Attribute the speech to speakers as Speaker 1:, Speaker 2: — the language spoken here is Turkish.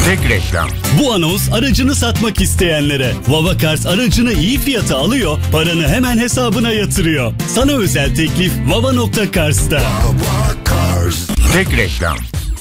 Speaker 1: Tek reklam.
Speaker 2: Bu anons aracını satmak isteyenlere. Vava Cars aracını iyi fiyata alıyor, paranı hemen hesabına yatırıyor. Sana özel teklif Vava.Cars'ta.
Speaker 1: Tek reklam.